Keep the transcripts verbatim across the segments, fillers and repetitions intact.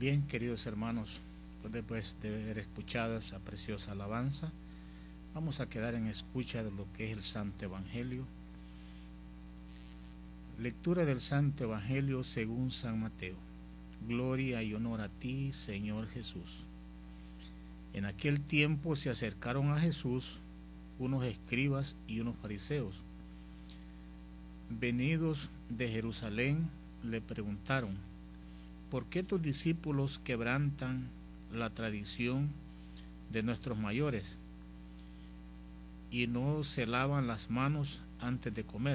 Bien, queridos hermanos, pues después de haber escuchado esa preciosa alabanza, vamos a quedar en escucha de lo que es el Santo Evangelio. Lectura del Santo Evangelio según San Mateo. Gloria y honor a ti, Señor Jesús. En aquel tiempo se acercaron a Jesús unos escribas y unos fariseos. Venidos de Jerusalén, le preguntaron: ¿por qué tus discípulos quebrantan la tradición de nuestros mayores y no se lavan las manos antes de comer?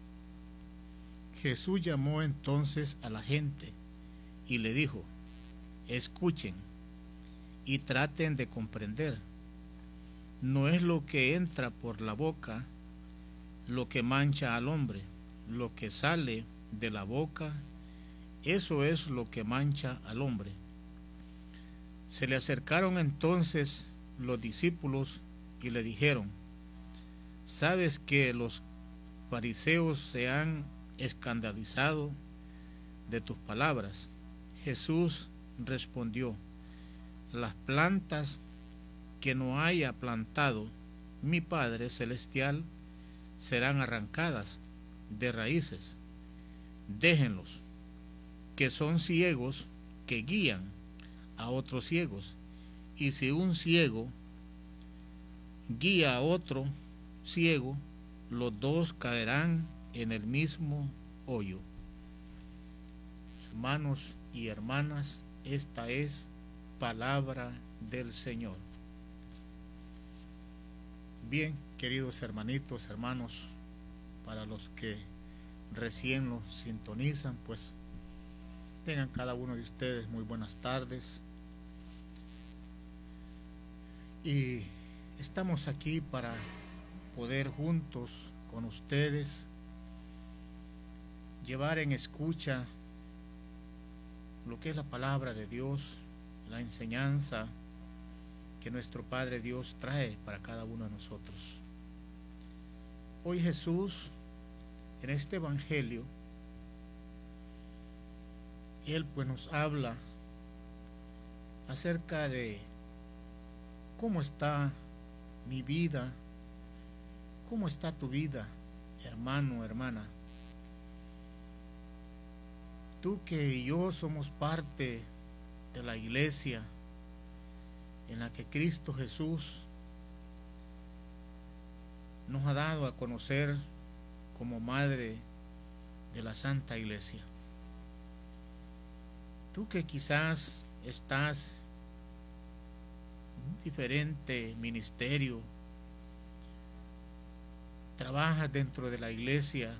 Jesús llamó entonces a la gente y le dijo: escuchen y traten de comprender. No es lo que entra por la boca lo que mancha al hombre, lo que sale de la boca, eso es lo que mancha al hombre. Se le acercaron entonces los discípulos y le dijeron: ¿sabes que los fariseos se han escandalizado de tus palabras? Jesús respondió: las plantas que no haya plantado mi Padre Celestial serán arrancadas de raíces. Déjenlos, que son ciegos que guían a otros ciegos, y si un ciego guía a otro ciego, los dos caerán en el mismo hoyo. Hermanos y hermanas, esta es palabra del Señor. Bien, queridos hermanitos, hermanos, para los que recién los sintonizan, pues tengan cada uno de ustedes muy buenas tardes. Y estamos aquí para poder juntos con ustedes llevar en escucha lo que es la palabra de Dios, la enseñanza que nuestro Padre Dios trae para cada uno de nosotros. Hoy Jesús, en este Evangelio, Él pues nos habla acerca de cómo está mi vida, cómo está tu vida, hermano, hermana. Tú que yo somos parte de la iglesia en la que Cristo Jesús nos ha dado a conocer como madre de la Santa Iglesia. Tú que quizás estás en un diferente ministerio, trabajas dentro de la iglesia,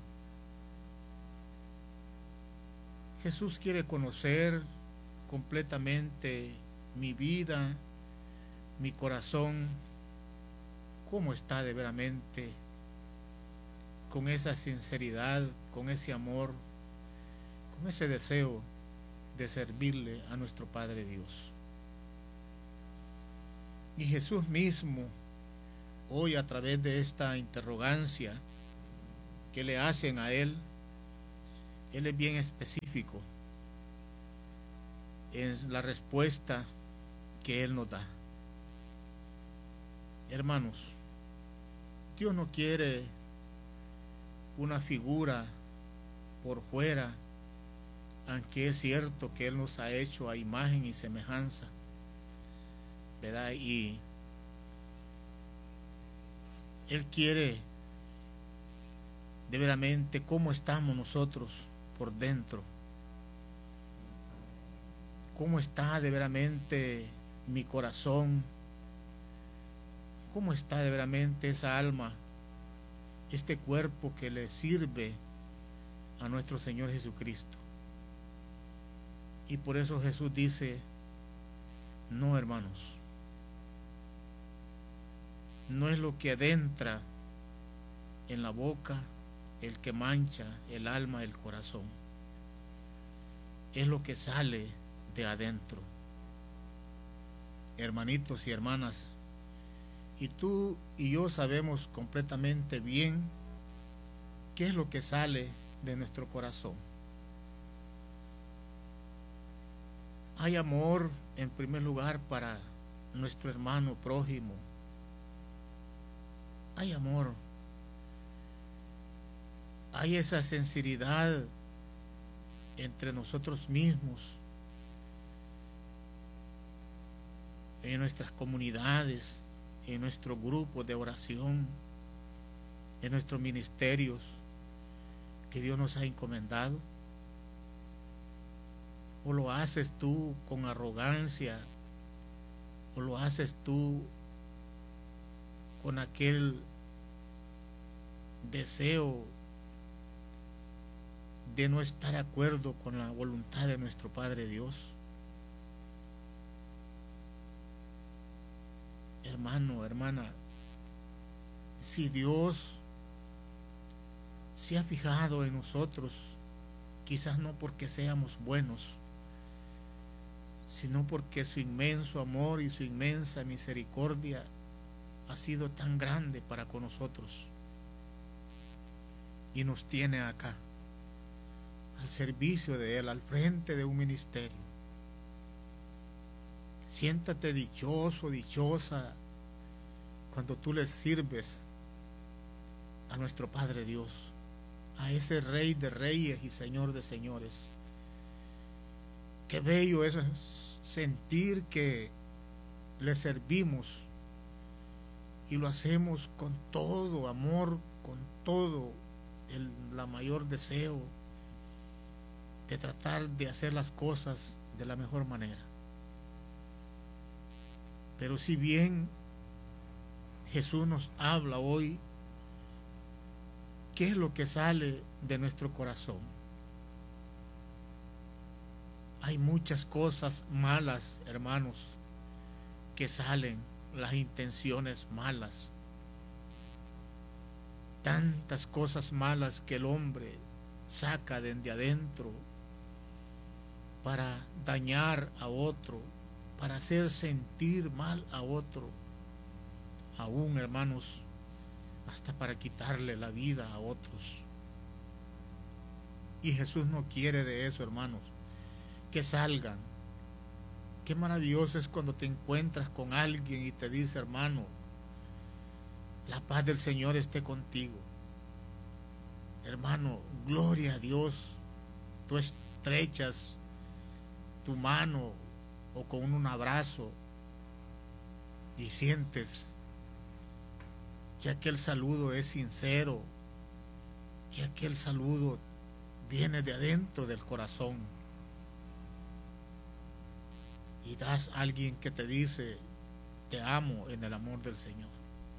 Jesús quiere conocer completamente mi vida, mi corazón, cómo está de veramente, con esa sinceridad, con ese amor, con ese deseo de servirle a nuestro Padre Dios. Y Jesús mismo, hoy a través de esta interrogancia que le hacen a Él, Él es bien específico en la respuesta que Él nos da. Hermanos, Dios no quiere una figura por fuera, aunque es cierto que Él nos ha hecho a imagen y semejanza, ¿verdad? Y Él quiere de veramente cómo estamos nosotros por dentro, cómo está de veramente mi corazón, cómo está de veramente esa alma, este cuerpo que le sirve a nuestro Señor Jesucristo. Y por eso Jesús dice: no, hermanos, no es lo que adentra en la boca el que mancha el alma, el corazón, es lo que sale de adentro. Hermanitos y hermanas, y tú y yo sabemos completamente bien qué es lo que sale de nuestro corazón. Hay amor en primer lugar para nuestro hermano prójimo. Hay amor. Hay esa sinceridad entre nosotros mismos, en nuestras comunidades, en nuestros grupos de oración, en nuestros ministerios que Dios nos ha encomendado. O lo haces tú con arrogancia, o lo haces tú con aquel deseo de no estar de acuerdo con la voluntad de nuestro Padre Dios. Hermano, hermana, si Dios se ha fijado en nosotros, quizás no porque seamos buenos, sino porque su inmenso amor y su inmensa misericordia ha sido tan grande para con nosotros y nos tiene acá, al servicio de Él, al frente de un ministerio. Siéntate dichoso, dichosa, cuando tú le sirves a nuestro Padre Dios, a ese Rey de Reyes y Señor de Señores. Qué bello es sentir que le servimos y lo hacemos con todo amor, con todo el la mayor deseo de tratar de hacer las cosas de la mejor manera. Pero si bien Jesús nos habla hoy, ¿qué es lo que sale de nuestro corazón? Hay muchas cosas malas, hermanos, que salen, las intenciones malas, tantas cosas malas que el hombre saca desde adentro para dañar a otro, para hacer sentir mal a otro, aún, hermanos, hasta para quitarle la vida a otros. Y Jesús no quiere de eso, hermanos, que salgan. Qué maravilloso es cuando te encuentras con alguien y te dice: hermano, la paz del Señor esté contigo. Hermano, gloria a Dios. Tú estrechas tu mano o con un abrazo y sientes que aquel saludo es sincero, que aquel saludo viene de adentro del corazón. Y das a alguien que te dice: te amo en el amor del Señor.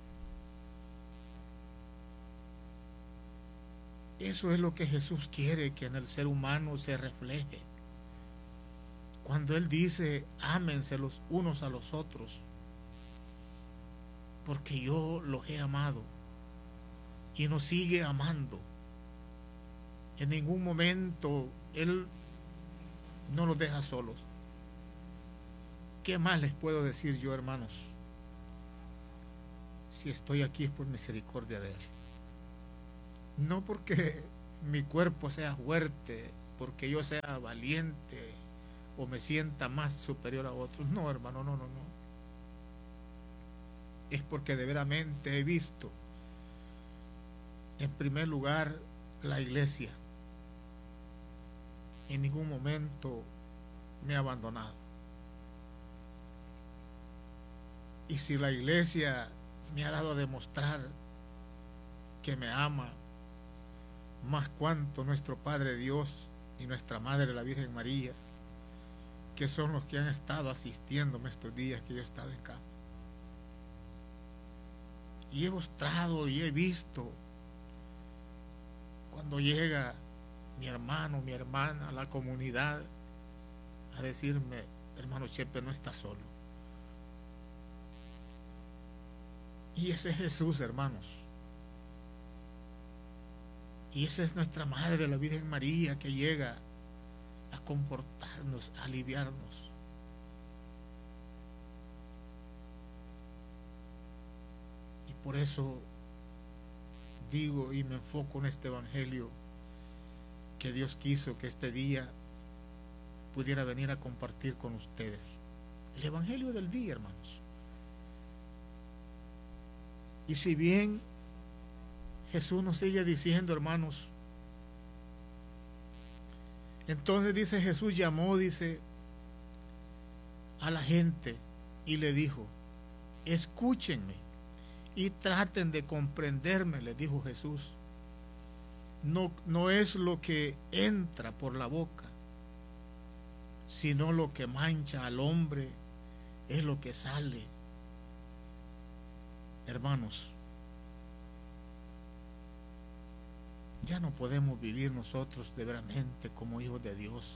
Eso es lo que Jesús quiere que en el ser humano se refleje. Cuando Él dice: ámense los unos a los otros, porque yo los he amado, y nos sigue amando. En ningún momento Él no los deja solos. ¿Qué más les puedo decir yo, hermanos? Si estoy aquí es por misericordia de Él. No porque mi cuerpo sea fuerte, porque yo sea valiente o me sienta más superior a otros. No, hermano, no, no, no. Es porque de veramente he visto, en primer lugar, la iglesia. En ningún momento me ha abandonado. Y si la iglesia me ha dado a demostrar que me ama, más cuanto nuestro Padre Dios y nuestra Madre la Virgen María, que son los que han estado asistiéndome estos días que yo he estado en campo. Y he mostrado y he visto cuando llega mi hermano, mi hermana, la comunidad, a decirme: hermano Chepe, no está solo. Y ese es Jesús, hermanos. Y esa es nuestra Madre, la Virgen María, que llega a confortarnos, a aliviarnos. Y por eso digo y me enfoco en este evangelio, que Dios quiso que este día pudiera venir a compartir con ustedes el evangelio del día, hermanos. Y si bien Jesús nos sigue diciendo, hermanos, entonces dice Jesús llamó, dice, a la gente y le dijo, escúchenme y traten de comprenderme, le dijo Jesús. No, no es lo que entra por la boca, sino lo que mancha al hombre es lo que sale. Hermanos, ya no podemos vivir nosotros de veramente como hijos de Dios,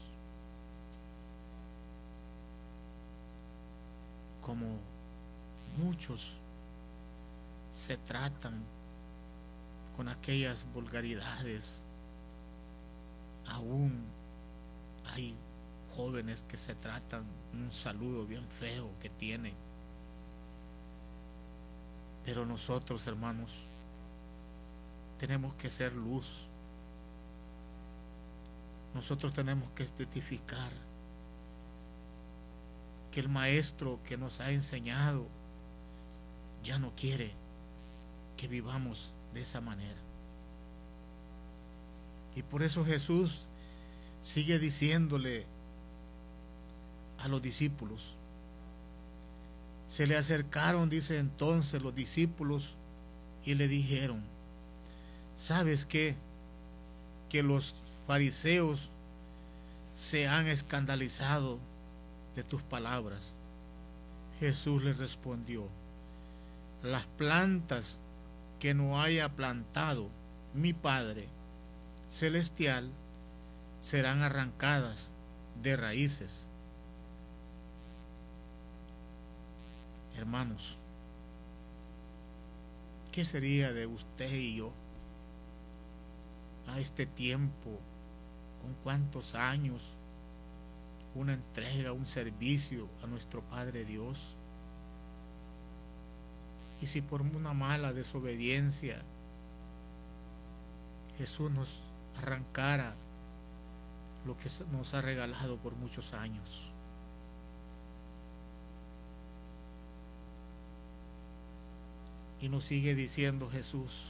como muchos se tratan con aquellas vulgaridades. Aún hay jóvenes que se tratan un saludo bien feo que tienen. Pero nosotros, hermanos, tenemos que ser luz. Nosotros tenemos que testificar que el maestro que nos ha enseñado ya no quiere que vivamos de esa manera. Y por eso Jesús sigue diciéndole a los discípulos. Se le acercaron, dice entonces los discípulos, y le dijeron, ¿sabes qué? Que los fariseos se han escandalizado de tus palabras. Jesús les respondió, las plantas que no haya plantado mi Padre Celestial serán arrancadas de raíces. Hermanos, ¿qué sería de usted y yo a este tiempo, con cuántos años, una entrega, un servicio a nuestro Padre Dios? Y si por una mala desobediencia Jesús nos arrancara lo que nos ha regalado por muchos años. Y nos sigue diciendo Jesús,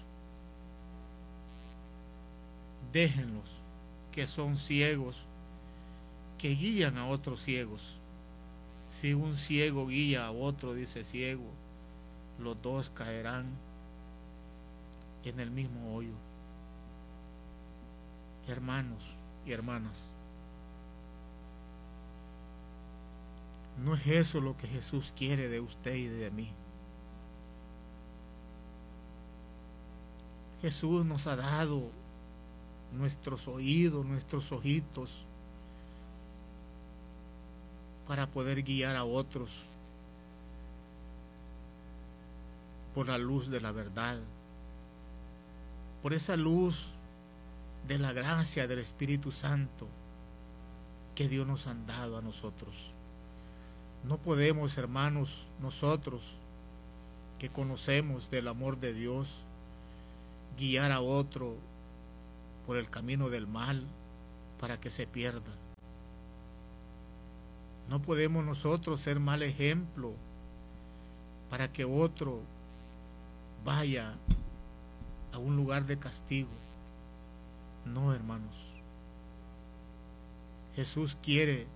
déjenlos, que son ciegos, que guían a otros ciegos. Si un ciego guía a otro, dice ciego, los dos caerán en el mismo hoyo. Hermanos y hermanas, no es eso lo que Jesús quiere de usted y de mí. Jesús nos ha dado nuestros oídos, nuestros ojitos, para poder guiar a otros por la luz de la verdad, por esa luz de la gracia del Espíritu Santo que Dios nos ha dado a nosotros. No podemos, hermanos, nosotros que conocemos del amor de Dios, guiar a otro por el camino del mal para que se pierda. No podemos nosotros ser mal ejemplo para que otro vaya a un lugar de castigo. No, hermanos. Jesús quiere,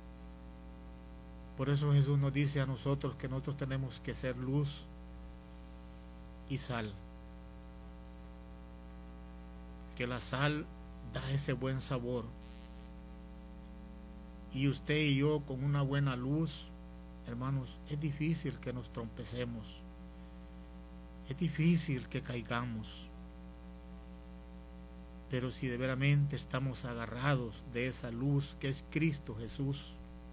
por eso Jesús nos dice a nosotros que nosotros tenemos que ser luz y sal. Que la sal da ese buen sabor. Y usted y yo con una buena luz, hermanos, es difícil que nos trompecemos. Es difícil que caigamos. Pero si de veramente estamos agarrados de esa luz que es Cristo Jesús,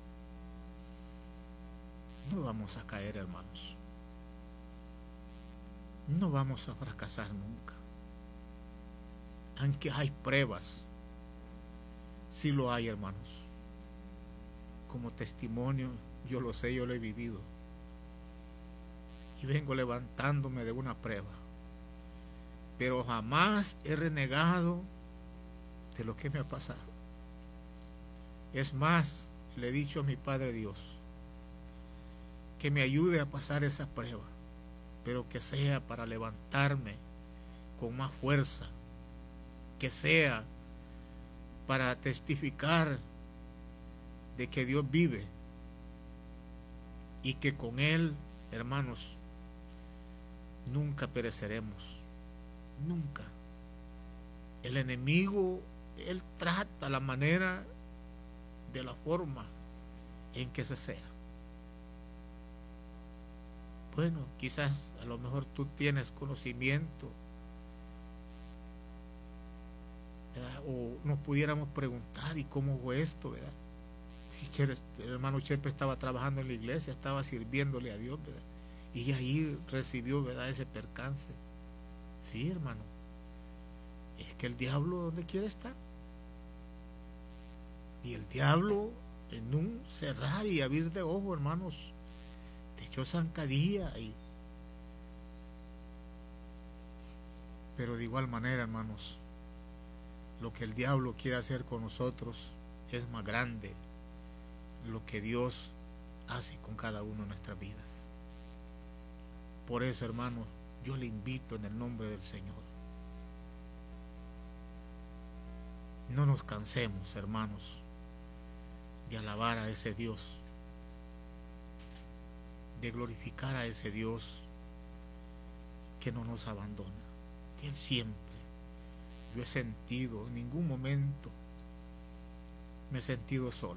no vamos a caer, hermanos. No vamos a fracasar nunca. Aunque hay pruebas, sí lo hay, hermanos. Como testimonio, yo lo sé, yo lo he vivido. Y vengo levantándome de una prueba. Pero jamás he renegado de lo que me ha pasado. Es más, le he dicho a mi Padre Dios que me ayude a pasar esa prueba, pero que sea para levantarme con más fuerza, que sea para testificar de que Dios vive y que con Él, hermanos, nunca pereceremos, nunca. El enemigo, él trata la manera de la forma en que se sea. Bueno, quizás a lo mejor tú tienes conocimiento, ¿verdad? O nos pudiéramos preguntar, ¿y cómo fue esto, verdad? Si Chepe, el hermano Chepe estaba trabajando en la iglesia, estaba sirviéndole a Dios, ¿verdad? Y ahí recibió, ¿verdad?, ese percance. Sí, hermano, es que el diablo donde quiere estar. Y el diablo en un cerrar y abrir de ojo, hermanos, te echó zancadilla y... Pero de igual manera, hermanos, lo que el diablo quiere hacer con nosotros es más grande lo que Dios hace con cada uno de nuestras vidas. Por eso, hermanos, yo le invito en el nombre del Señor. No nos cansemos, hermanos, de alabar a ese Dios, de glorificar a ese Dios que no nos abandona, que Él siempre, yo he sentido, en ningún momento me he sentido solo.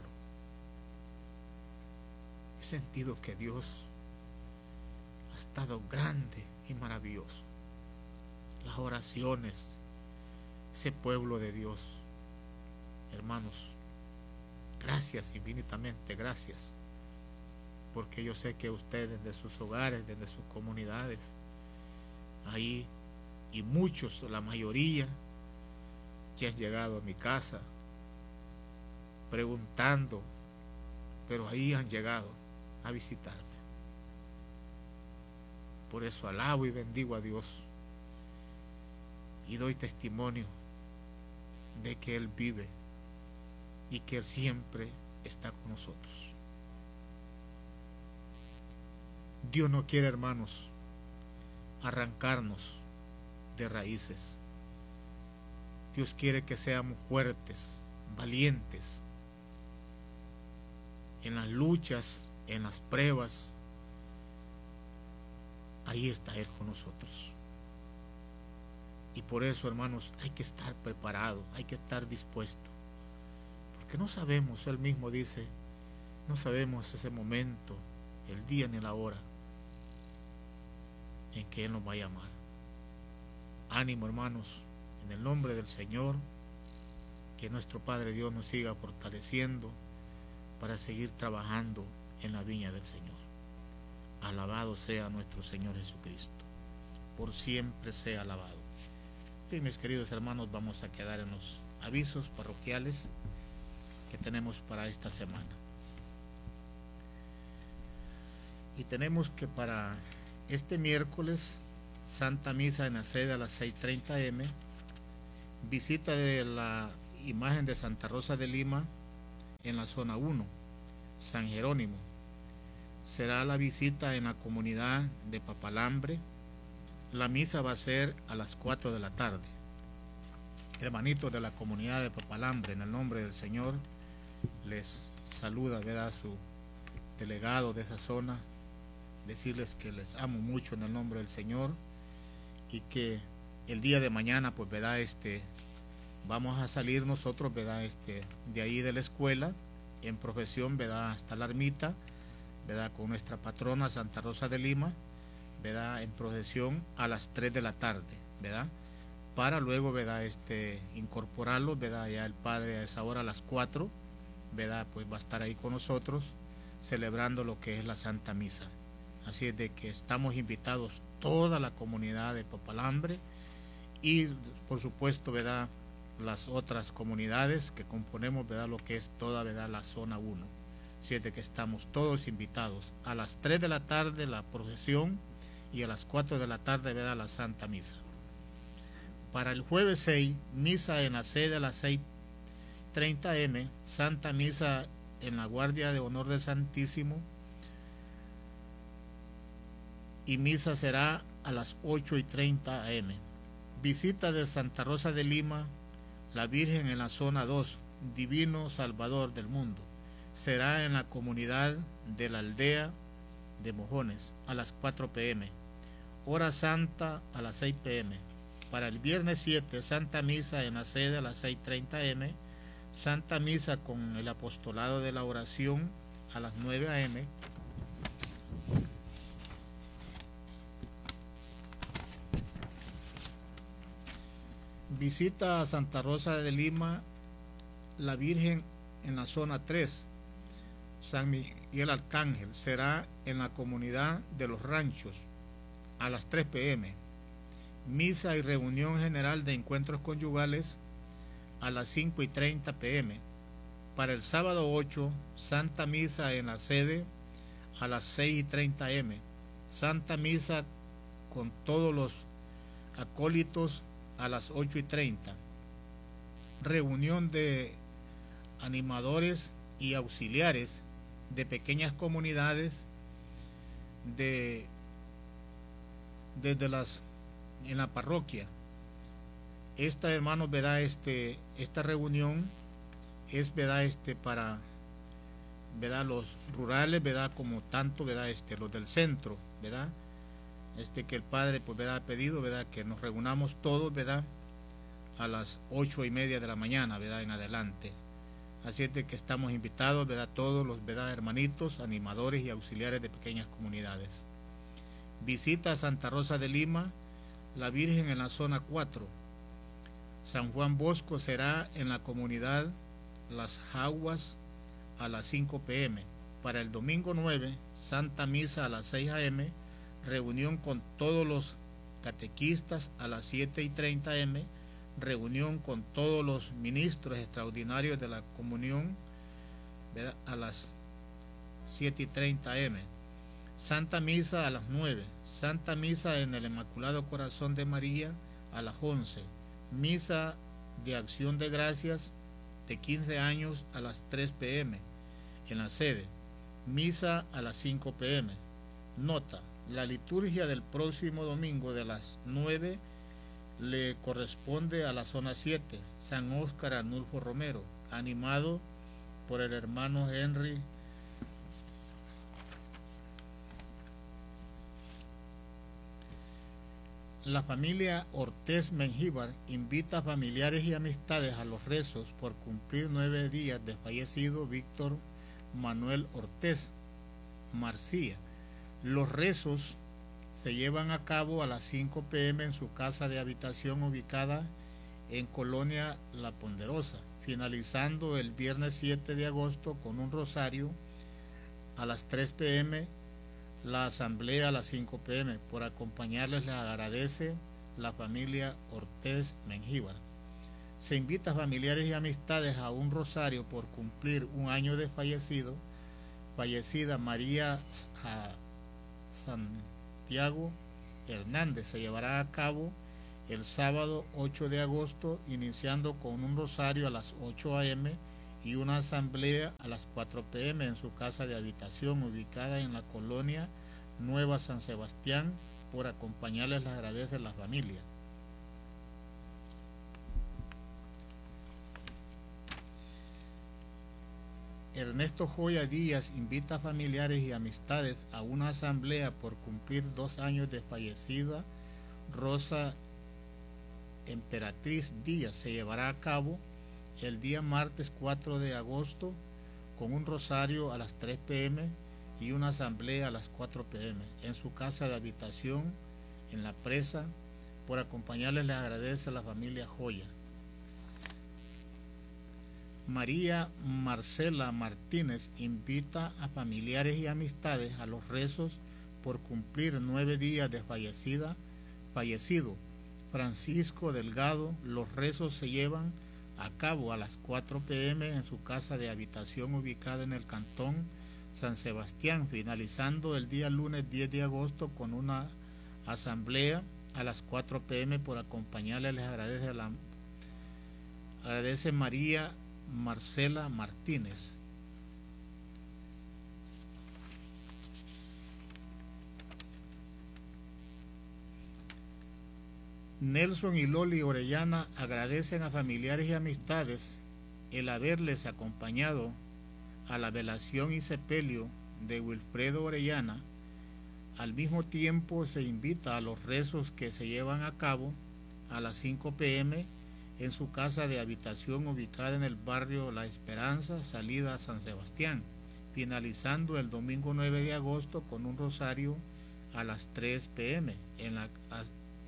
He sentido que Dios ha estado grande y maravilloso. Las oraciones, ese pueblo de Dios, hermanos, gracias infinitamente, gracias, porque yo sé que ustedes de sus hogares, desde sus comunidades, ahí, y muchos, la mayoría, que han llegado a mi casa preguntando, pero ahí han llegado a visitarme. Por eso alabo y bendigo a Dios y doy testimonio de que Él vive y que Él siempre está con nosotros. Dios no quiere, hermanos, arrancarnos de raíces. Dios quiere que seamos fuertes, valientes en las luchas, en las pruebas. Ahí está Él con nosotros. Y por eso, hermanos, hay que estar preparado, hay que estar dispuesto, porque no sabemos, Él mismo dice, no sabemos ese momento, el día ni la hora en que Él nos va a llamar. Ánimo, hermanos, en el nombre del Señor, que nuestro Padre Dios nos siga fortaleciendo para seguir trabajando en la viña del Señor. Alabado sea nuestro Señor Jesucristo, por siempre sea alabado. Bien, mis queridos hermanos, vamos a quedar en los avisos parroquiales que tenemos para esta semana. Y tenemos que para este miércoles, Santa Misa en la sede a las seis treinta eme, visita de la imagen de Santa Rosa de Lima en la zona uno, San Jerónimo. Será la visita en la comunidad de Papalambre. La misa va a ser a las cuatro de la tarde. Hermanitos de la comunidad de Papalambre, en el nombre del Señor, les saluda, ¿verdad?, su delegado de esa zona. Decirles que les amo mucho en el nombre del Señor y que el día de mañana, pues, ¿verdad?, este, vamos a salir nosotros, ¿verdad?, este, de ahí de la escuela, en procesión, ¿verdad?, hasta la ermita, ¿verdad?, con nuestra patrona Santa Rosa de Lima, ¿verdad?, en procesión a las tres de la tarde, ¿verdad?, para luego, ¿verdad?, este, incorporarlo, ¿verdad?, ya el Padre a esa hora a las cuatro, ¿verdad?, pues va a estar ahí con nosotros celebrando lo que es la Santa Misa. Así es de que estamos invitados toda la comunidad de Papalambre y, por supuesto, ¿verdad?, las otras comunidades que componemos, ¿verdad?, lo que es toda, ¿verdad?, la zona uno. Así es de que estamos todos invitados a las tres de la tarde la procesión y a las cuatro de la tarde, ¿verdad?, la Santa Misa. Para el jueves seis, misa en la sede a las seis treinta eme, Santa Misa en la guardia de honor del Santísimo, y misa será a las ocho y treinta a m Visita de Santa Rosa de Lima, la Virgen en la zona dos, Divino Salvador del Mundo. Será en la comunidad de la aldea de Mojones a las cuatro p m Hora Santa a las seis p m Para el viernes siete, Santa Misa en la sede a las seis y treinta a m Santa Misa con el apostolado de la oración a las nueve a m Visita a Santa Rosa de Lima, la Virgen en la zona tres, San Miguel Arcángel. Será en la comunidad de Los Ranchos a las tres p m Misa y reunión general de encuentros conyugales a las cinco y treinta p m Para el sábado ocho, Santa Misa en la sede a las seis y treinta a m Santa Misa con todos los acólitos a las ocho y treinta. Reunión de animadores y auxiliares de pequeñas comunidades de desde las en la parroquia. Esta, hermanos, verdad, este esta reunión es, verdad, este para, verdad, los rurales, verdad, como tanto, verdad, este los del centro, verdad, este que el padre, pues, verdad, ha pedido, verdad, que nos reunamos todos, verdad, a las ocho y media de la mañana, verdad, en adelante. Así es de que estamos invitados, verdad, todos los, verdad, hermanitos, animadores y auxiliares de pequeñas comunidades. Visita a Santa Rosa de Lima, la Virgen en la zona cuatro. San Juan Bosco será en la comunidad Las Jaguas a las cinco p m Para el domingo nueve, Santa Misa a las seis a m Reunión con todos los catequistas a las siete y treinta a m Reunión con todos los ministros extraordinarios de la comunión, ¿verdad?, a las siete y treinta a m Santa Misa a las nueve. Santa Misa en el Inmaculado Corazón de María a las once. Misa de Acción de Gracias de quince años a las tres p m en la sede. Misa a las cinco p m Nota: la liturgia del próximo domingo de las nueve le corresponde a la zona siete, San Óscar Arnulfo Romero, animado por el hermano Henry. La familia Ortiz Mengíbar invita a familiares y amistades a los rezos por cumplir nueve días de fallecido Víctor Manuel Ortiz Marcía. Los rezos se llevan a cabo a las cinco p m en su casa de habitación ubicada en Colonia La Ponderosa, finalizando el viernes siete de agosto con un rosario a las tres p m La asamblea a las cinco p m Por acompañarles les agradece la familia Ortiz Mengíbar. Se invita a familiares y amistades a un rosario por cumplir un año de fallecido, fallecida María Santiago Hernández. Se llevará a cabo el sábado ocho de agosto, iniciando con un rosario a las ocho a m y una asamblea a las cuatro p m en su casa de habitación ubicada en la colonia Nueva San Sebastián. Por acompañarles les agradece la familia. Ernesto Joya Díaz invita a familiares y amistades a una asamblea por cumplir dos años de fallecida Rosa Emperatriz Díaz. Se llevará a cabo el día martes cuatro de agosto con un rosario a las tres p m y una asamblea a las cuatro p m en su casa de habitación en La Presa. Por acompañarles les agradece a la familia Joya. María Marcela Martínez invita a familiares y amistades a los rezos por cumplir nueve días de fallecida, fallecido Francisco Delgado. Los rezos se llevan a cabo a las cuatro p m en su casa de habitación ubicada en el cantón San Sebastián, finalizando el día lunes diez de agosto con una asamblea a las cuatro p m Por acompañarles les agradece, a la, agradece María Marcela Martínez. Nelson y Loli Orellana agradecen a familiares y amistades el haberles acompañado a la velación y sepelio de Wilfredo Orellana. Al mismo tiempo se invita a los rezos que se llevan a cabo a las cinco pe eme en su casa de habitación ubicada en el barrio La Esperanza, salida a San Sebastián, finalizando el domingo nueve de agosto con un rosario a las tres pe eme en la, a,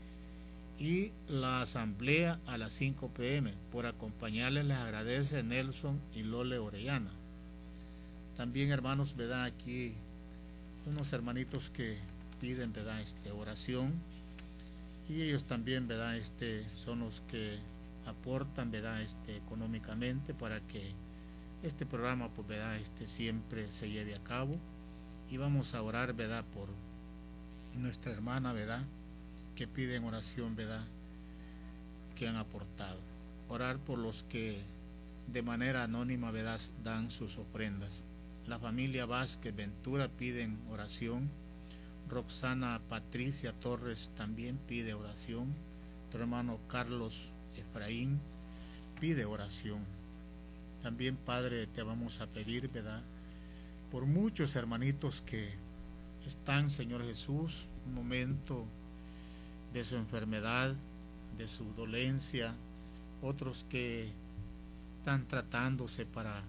y la asamblea a las cinco pe eme. Por acompañarles les agradece Nelson y Lole Orellana. También, hermanos, ¿verdad? Aquí unos hermanitos que piden, ¿verdad? Este, oración, y ellos también, ¿verdad? Este, son los que aportan, ¿verdad? Este, económicamente para que este programa, pues, ¿verdad? Este, siempre se lleve a cabo. Y vamos a orar, ¿verdad? Por nuestra hermana, ¿verdad? Que piden oración, ¿verdad? Que han aportado. Orar por los que de manera anónima, ¿verdad? Dan sus ofrendas. La familia Vázquez Ventura piden oración. Roxana Patricia Torres también pide oración. Tu hermano Carlos Efraín pide oración. También, Padre, te vamos a pedir, ¿verdad? Por muchos hermanitos que están, Señor Jesús, un momento de su enfermedad, de su dolencia, otros que están tratándose para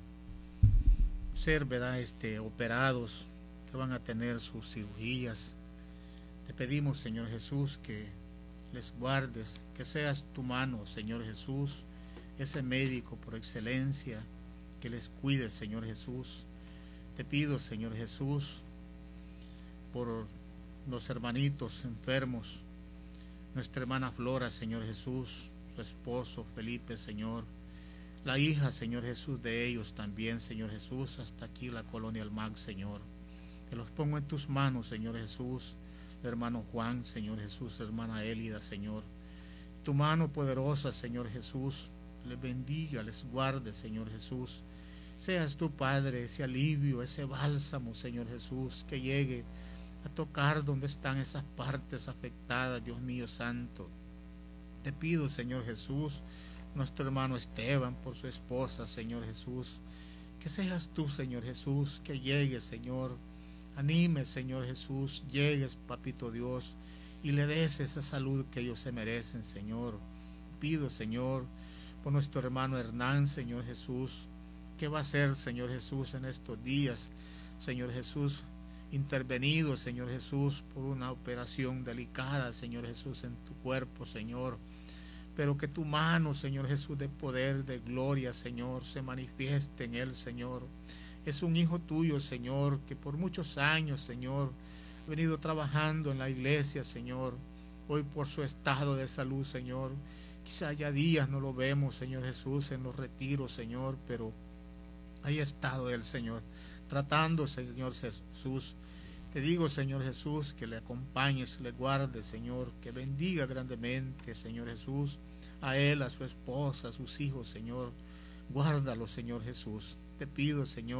ser, ¿verdad? Este, operados, que van a tener sus cirugías. Te pedimos, Señor Jesús, que les guardes, que seas tu mano, Señor Jesús, ese médico por excelencia, que les cuide, Señor Jesús. Te pido, Señor Jesús, por los hermanitos enfermos, nuestra hermana Flora, Señor Jesús, su esposo Felipe, Señor, la hija, Señor Jesús, de ellos también, Señor Jesús, hasta aquí la colonia El Mag, Señor. Te los pongo en tus manos, Señor Jesús, el hermano Juan, Señor Jesús, hermana Élida, Señor. Tu mano poderosa, Señor Jesús, les bendiga, les guarde, Señor Jesús. Seas tu Padre, ese alivio, ese bálsamo, Señor Jesús, que llegue a tocar donde están esas partes afectadas, Dios mío santo. Te pido, Señor Jesús, nuestro hermano Esteban, por su esposa, Señor Jesús, que seas tú, Señor Jesús, que llegues, Señor, anime, Señor Jesús, llegues, Papito Dios, y le des esa salud que ellos se merecen, Señor. Pido, Señor, por nuestro hermano Hernán, Señor Jesús, ¿qué va a hacer, Señor Jesús, en estos días, Señor Jesús? Intervenido, Señor Jesús, por una operación delicada, Señor Jesús, en tu cuerpo, Señor. Pero que tu mano, Señor Jesús, de poder, de gloria, Señor, se manifieste en él, Señor. Es un hijo tuyo, Señor, que por muchos años, Señor, ha venido trabajando en la iglesia, Señor. Hoy por su estado de salud, Señor, quizá ya días no lo vemos, Señor Jesús, en los retiros, Señor, pero ahí ha estado él, Señor, tratando, Señor Jesús. Te digo, Señor Jesús, que le acompañes, le guardes, Señor, que bendiga grandemente, Señor Jesús, a él, a su esposa, a sus hijos, Señor. Guárdalo, Señor Jesús. Te pido, Señor,